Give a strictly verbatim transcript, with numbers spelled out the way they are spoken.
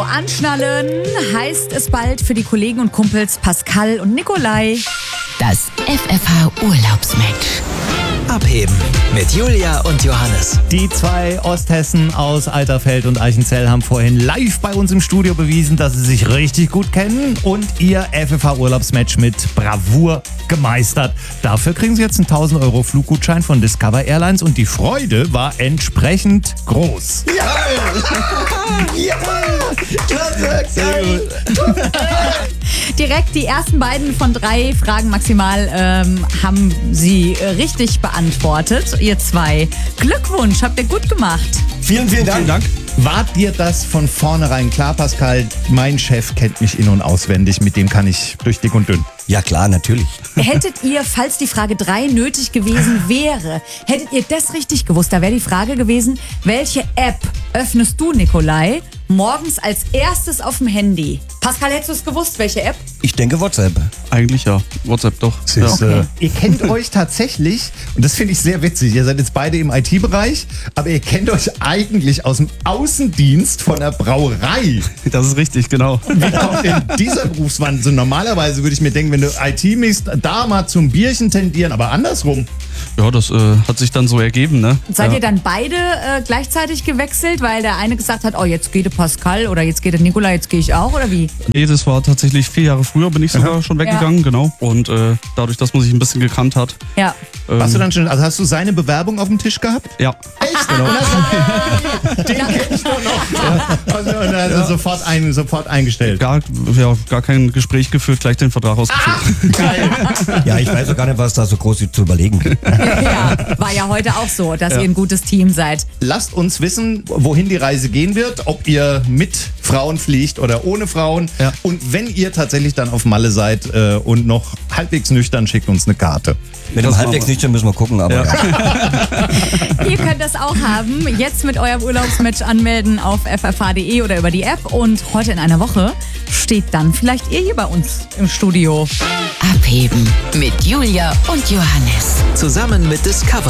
anschnallen heißt es bald für die Kollegen und Kumpels Pascal und Nikolai. Das F F H-Urlaubsmatch. Abheben mit Julia und Johannes. Die zwei Osthessen aus Alterfeld und Eichenzell haben vorhin live bei uns im Studio bewiesen, dass sie sich richtig gut kennen und ihr F F H-Urlaubsmatch mit Bravour gemeistert. Dafür kriegen sie jetzt einen tausend Euro Fluggutschein von Discover Airlines und die Freude war entsprechend groß. Ja! Ja! Klasse! Sehr gut. Direkt die ersten beiden von drei Fragen maximal ähm, haben sie äh, richtig beantwortet. Ihr zwei. Glückwunsch, habt ihr gut gemacht. Vielen, vielen Dank. Vielen Dank. War dir das von vornherein klar, Pascal? Mein Chef kennt mich in- und auswendig, mit dem kann ich durch dick und dünn. Ja klar, natürlich. Hättet ihr, falls die Frage drei nötig gewesen wäre, hättet ihr das richtig gewusst? Da wäre die Frage gewesen, welche App öffnest du, Nikolai, morgens als erstes auf dem Handy? Pascal, hättest du es gewusst, welche App? Ich denke WhatsApp. Eigentlich ja. WhatsApp doch. Ist, Ja. äh, ihr kennt euch tatsächlich, und das finde ich sehr witzig, ihr seid jetzt beide im I T-Bereich, aber ihr kennt euch eigentlich aus dem Außendienst von der Brauerei. Das ist richtig, genau. Wie kommt denn dieser Berufswandel? So normalerweise würde ich mir denken, wenn du I T machst, da mal zum Bierchen tendieren, aber andersrum. Ja, das äh, hat sich dann so ergeben, ne? Seid ja. ihr dann beide äh, gleichzeitig gewechselt, weil der eine gesagt hat, oh, jetzt geht der Pascal oder jetzt geht der Nikolai, jetzt gehe ich auch, oder wie? Nee, das war tatsächlich vier Jahre früher, bin ich sogar schon weggegangen, genau. Und äh, dadurch, dass man sich ein bisschen gekannt hat. Ja. Ähm, Hast du dann schon, also hast du seine Bewerbung auf dem Tisch gehabt? Ja. Echt? Genau. Den kenn ich doch noch. Ja. Also, und also Ja. sofort, ein, sofort eingestellt. Gar, ja, gar kein Gespräch geführt, gleich den Vertrag ausgefüllt. Geil. Ja, ich weiß auch gar nicht, was da so groß zu überlegen gibt. Ja, war ja heute auch so, dass ihr ein gutes Team seid. Lasst uns wissen, wohin die Reise gehen wird, ob ihr mit Frauen fliegt oder ohne Frauen. Ja. Und wenn ihr tatsächlich dann auf Malle seid äh, und noch halbwegs nüchtern, schickt uns eine Karte. Mit dem Das halbwegs machen wir. nüchtern müssen wir gucken, aber ja. Ihr könnt das auch haben. Jetzt mit eurem Urlaubsmatch anmelden auf f f h punkt d e oder über die App. Und heute in einer Woche steht dann vielleicht ihr hier bei uns im Studio. Abheben mit Julia und Johannes. Zusammen mit Discover